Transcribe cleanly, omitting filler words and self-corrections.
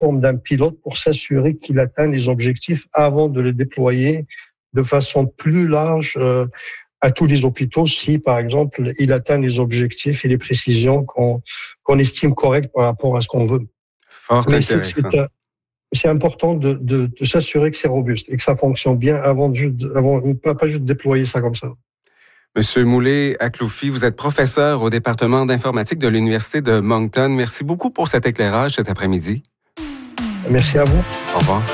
forme d'un pilote pour s'assurer qu'il atteint les objectifs avant de le déployer de façon plus large à tous les hôpitaux si, par exemple, il atteint les objectifs et les précisions qu'on estime correctes par rapport à ce qu'on veut. Fort Mais intéressant. c'est important de s'assurer que c'est robuste et que ça fonctionne bien avant pas juste déployer ça comme ça. Monsieur Moulay-Akloufi, vous êtes professeur au département d'informatique de l'Université de Moncton. Merci beaucoup pour cet éclairage cet après-midi. Merci à vous. Au revoir.